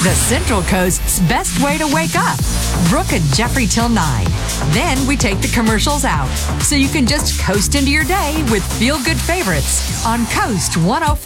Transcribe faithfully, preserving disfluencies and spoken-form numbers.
the Central Coast's best way to wake up. Brooke and Jeffrey till nine. Then we take the commercials out, so you can just coast into your day with feel-good favorites on Coast one oh four.